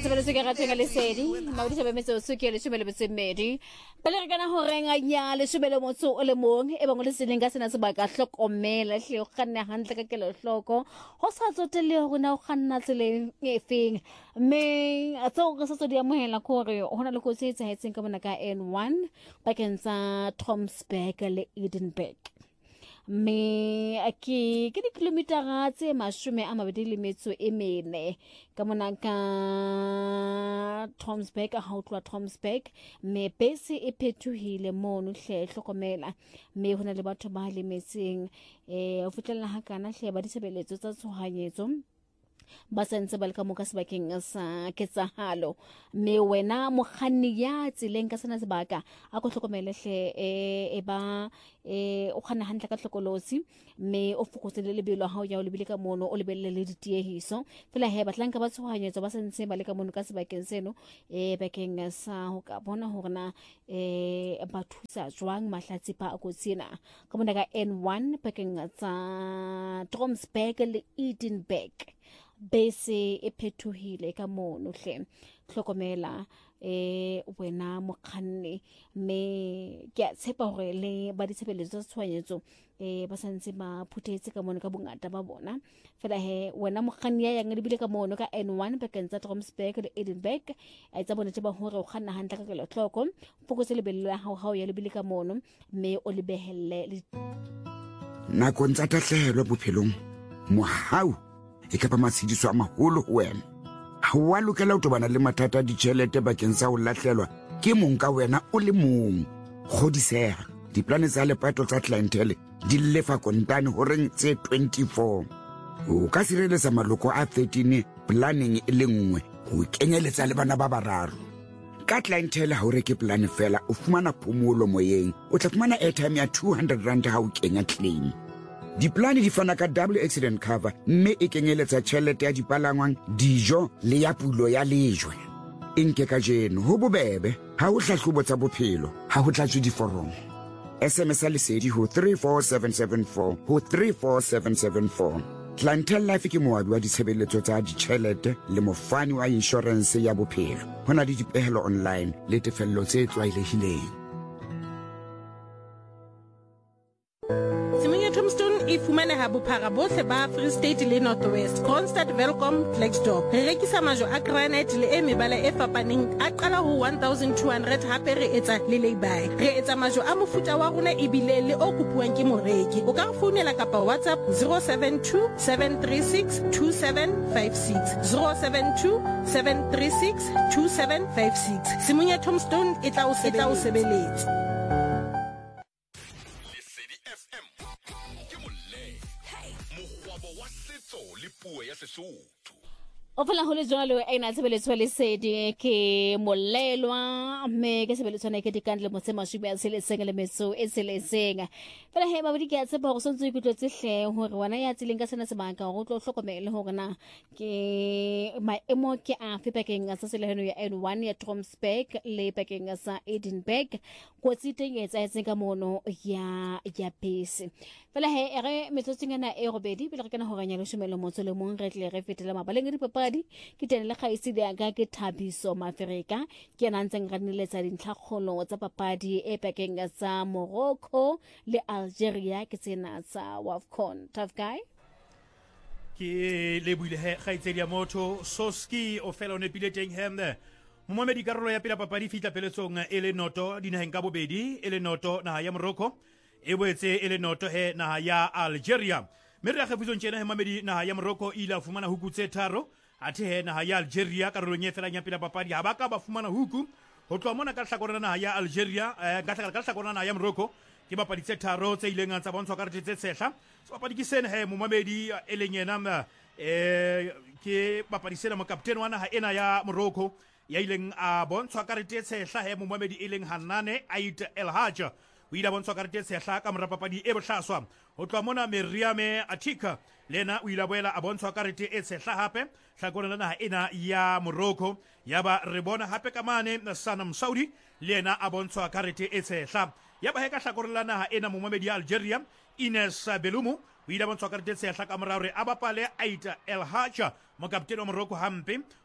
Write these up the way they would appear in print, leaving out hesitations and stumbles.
Sebeletse ke rathenga lesedi maudi tšhabe metso suke le shumele besemedi pele re kana ho renga nya le shumele motso o le mong e bang le seleng ka sena se ba ka hlokomela hle o kganna hantle ka kelo hloko ho sa tsotelle ho na o kganna tseleng e feng me a tso go sa tso di amohela gore hona le go tsetsa hetseng ka bona ka N1 bakeng tsa Tromsburg le Edenburg me ke dikilometara tse 24 ka mona ka Tromsburg ha o tloa Tromsburg me bese e phethohile mono hle hlokomela me hona le batho ba lemetseng o fitlhela ha kana hle ba ditsebeletso tsa tshohanyetso ba sentse ba le ka moka sebakeng sa ketsahalo me wena mokganni ya tseleng ka sena sebaka a go hlokomele hle e ba o khana hantle ka hlokolosi me o fokotse le lebelo ha o ya o lebile ka mono o lebelle le ditiehiso fela he batlang ka ba tshohanyetso ba sentse ba le ka mono ka sebakeng seno bakeng sa ho ka bona hore na ba thusa jwang mahlatsi pa a go tsena ka mona ka N1 bakeng tsa Tromsburg le Edenburg bese e phethohile ka mono hle hlokomela wena mokganni me ke a tshepa hore le ba ditshebeletso tsa tshwanyetso ba santse ba phuthetse ka mono ka bongata ba bona fela he wena mokganni ya yang lebile ka mono ka N1 bakeng tsa Tromsburg le Edenburg a tsa bona ba hore o kganna hantle ka kelo hloko fokotse lebelo la hao ya lebile ka mono me o lebehelle nakong tsa tahlehelo bophelong mohau e ka ba matshidiso a maholo ho wena ha wa lokela ho tobana le mathata a ditjhelete bakeng sa ho lahlelwa ke mong ka wena o le mong kgodiseha diplane tsa lepato tsa clientele di lefa kontane ho reng tse 24 o ka sireletsa maloko a 13 planning e le nngwe ho kenyeletsa le bana ba bararo ka clientele ha o reke plan fela o fumana phomolo moyeng o tla fumana airtime ya 200 rand ha o kenya claim diplane di fana ka double accident cover mme e kenyeletsa tjhelete ya dipalangwang dijo le ya pulo ya lejwe nke ka jeno ho bobebe ha o hlahlobo tsa bophelo ha ho tlatswe diforomo SMS lesedi ho 34774 ho 34774 Clientele Life ke moabi wa ditshebeletso tsa ditjhelete le mofani wa insurance ya bophelo hona le dipehelo online le tefello tse tlwaelehileng e fumaneha bophara bohle ba Free State le North West Constant Welcome Flexdorp re rekisa majo a granite le e mebala e fapaneng a qala ho 1200 hape re etsa le lay-by re etsa majo a mofuta wa rona ebile le o kopuwang ke moreki o ka re founela kapa WhatsApp 072 736 2756 072 736 2756 Simunya Tombstone e tla o sebeletsa o fela ho le jwalo e na tshebeletso le sedi ke molelwa me ke tshebeletso ne ke dikandle mo tse mashubi a seleseng le metso e seleseng fela he ba bodi ke a tshepa go sontse e kutlotse hle hore wana ya tsileng ka sena sebaka go tlo hlokomele hore na ke maemo ke a fe bakeng sa seleheno ya N1 ya Tromsburg le bakeng sa Edenburg go tsiteng e tsaetseng ka mono ya bese fela he re metsotsingana e robedi pele re kana ho ranya le shumelo motso le mong re tle re fetela mabaleng di papadi ke tene le khaisi le aga ke Thabiso Mafrika ke na ntseng raniletsa dintlhakgolo tsa papadi e bakeng sa Morocco le Algeria ke tsena tsa WAFCON tough guy ke le buile he khaitsedi ya motho Soski o fela o nepile teng hemne momamedi karolo ya pela papadi fitla peletsong e le noto dinaheng ka bobedi e le noto naha ya Morocco e boetse e le noto he naha ya Algeria mme re khafisong tjena he mamedi naha ya Morocco ila fumana huku tse tharo athe he naha ya Algeria karolong e fela nya pela papadi ha ba ka ba fumana huku ho tloa mona ka hlakorana naha ya Algeria ka hlakorana naha ya Morocco ke bapadi tse tharo tse ileng tsa bontshwa karete tse sehla se bapadi ke sena he momamedi e leng yena ke bapadi sena mo captain wa naha ena ya Morocco ya ileng a bontshwa karete tse sehla he momamedi e leng Hanane Ait El Hajj o ila bontshwa karete tse sehla ka mora papadi e bohlaswa ho tloa mona Meriame Atika lena o ila boela a bontshwa karete e sehla hape hlakorana naha ena ya Morocco yaba re bona hape ka mane Sanam Saudi lena a bontshwa karete e sehla yaba he ka hlakorana naha ena momamedi ya Algeria Ines Belumu o ila bontshwa karete tse sehla ka mora hore a bapale Ait El Hajj mo kaptene wa Morocco hampe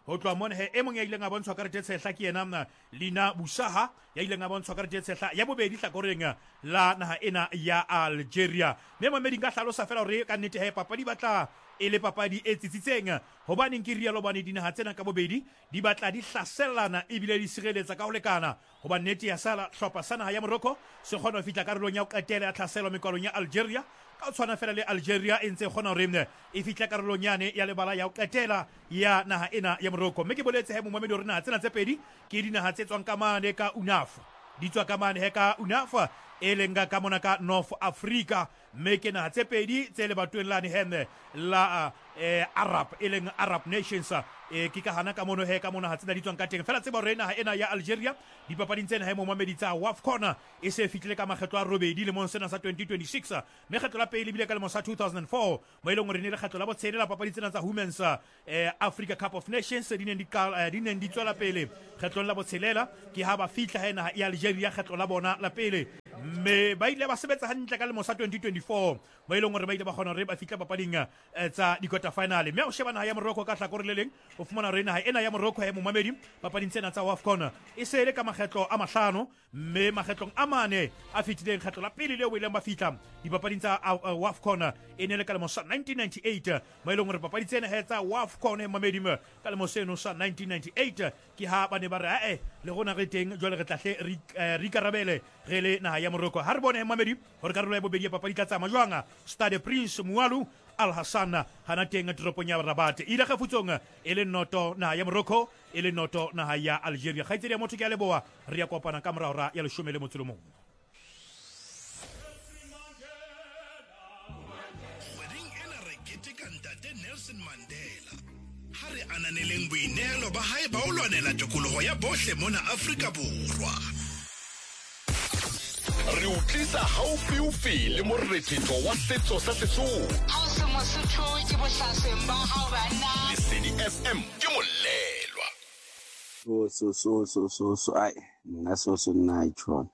ho tloa mone he e mong ya ileng a bontshwa karete tshehla ke yena Lina Busaha ya ileng a bontshwa karete tshehla ya bobedi hlakoreng la naha ena ya Algeria. Mme mamedi nka hlalosa fela hore ka nnete he papadi batla e le papadi e tsitsitseng hobaneng ke rialo bane dinaha tsena ka bobedi di batla di hlasellana ebile di sireletsa ka ho lekana hoba nnete ya sala hlopha sa naha ya Morocco se kgona ho fihla karolong ya ho qetela ya tlhaselo mekwalong ya Algeria ka tshwana fela le Algeria e ntse kgona hore e fihla karolong yane ya lebala ya ho qetela ya naha ena ya Morocco. Mme ke boletse he momamedi hore naha tsena tse pedi ke dinaha tse tswang ka mane ka UNAF di tswa ka mane he ka UNAF e lenga ka mona ka North Africa. Mme ke naha tse pedi tse le batweng lane heme la Arab e leng Arab nations ke ka hana ka mono he ka mona ha tsena di tswang ka teng fela tseba hore naha ena ya Algeria dipapading tsena he momamedi tsa WAFCON e se fitlile ka makgetlo a robedi le mong sena sa 2026 mme kgetlo la pele bile ka lemo sa 2004 mo ileng hore ne le kgetlo la botshele la papadi tsena tsa Women's Africa Cup of Nations di neng di tswela pele kgetlo la botshelela ke ha ba fitla he naha ya Algeria kgetlo la bona la pele mme ba ile ba sebetsa hantle ka lemo sa 2024 mo ileng hore ba ile ba kgona hore ba fitla papading tsa di-quarter final mme o sheba naha ya Morocco ka hlakore le leng o fumana hore naha ena ya Morocco he momamedi papading tsena tsa WAFCON e se le ka makgetlo a mahlano mme makgetlong a mane a fitileng kgetlo la pele leo ileng ba fitla dipapading tsa WAFCON e ne le ka lemo sa 1998 mo ileng hore papadi tsena he tsa WAFCON he momamedi ka lemo seno sa 1998 ke ha ba ne ba re le rona re teng jwale re tlahle re ikarabele re le naha ya Morocco ha re bone he momamedi hore karolo ya bobedi ya papadi tla tsamaya jwang. Stade Prince Moualou Al Hassan hana teng toropong ya Rabat ile kgafutsong e le noto naha ya Morocco e le noto naha ya Algeria. Kgaitsedi ya motho ke a leboa re ya kopana ka morao ya 10 le motso le mong. Wedding ena re keteka ntate Nelson Mandela ha re ananeleng boinehelo ba hae ba ho lwanela tokoloho ya bohle mona Afrika Borwa. Re utlisa haufiufi le morethetho wa setso sa Sesotho. Ha o se Mosotho ke bohlaseng ba hao bana. Lesedi FM ke molelwa. So ai nna so nna itshona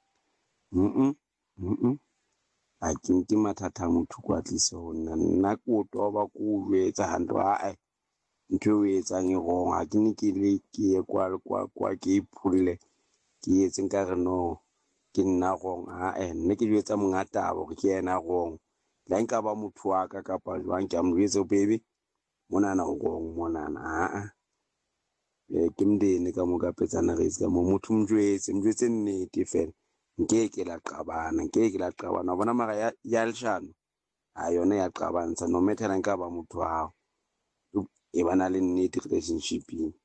a ke nke mathata motho kwa tlise ho nna ko toba ko etsa hanto ai ntho e etsang e wrong a ke ne ke le ke kwa ke iphulle ke etse nka re no ke nna wrong nne ke jwetsa mongata bo ke yena wrong la nka ba motho wa ka kapa jwang ke mo jwetse baby monana wrong monana ke mdene ka mo ka petsana re isa mo motho mjwetse nnete fela nke la qabana bona mara ya lshano yona ya qabantsha no matter nka ba motho wa e bana le nnete relationship